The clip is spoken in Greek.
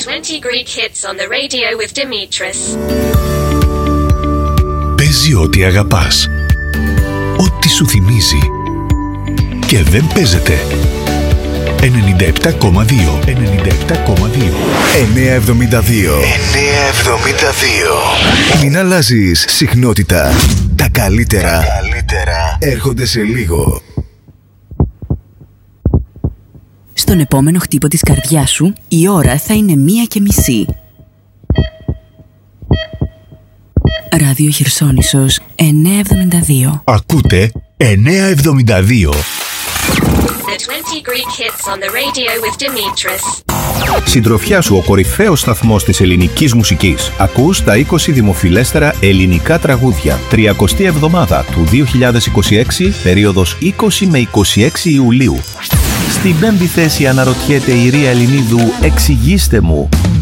20 Greek hits on the radio with Dimitris. Παίζει ό,τι αγαπάς, ό,τι σου θυμίζει και δεν παίζεται. 97,2 972. Μην αλλάζεις συχνότητα. Τα καλύτερα έρχονται σε λίγο. Στον επόμενο χτύπο της καρδιάς σου η ώρα θα είναι 1:30. Ράδιο Χερσόνησος 972. Ακούτε 972. The 20 Greek hits on the radio with Dimitris. Συντροφιά σου, ο κορυφαίος σταθμός της ελληνικής μουσικής. Ακούς τα 20 δημοφιλέστερα ελληνικά τραγούδια. 30η εβδομάδα του 2026, περίοδος 20 με 26 Ιουλίου. Στην 5η θέση αναρωτιέται η Ρία Ελληνίδου «Εξηγήστε μου».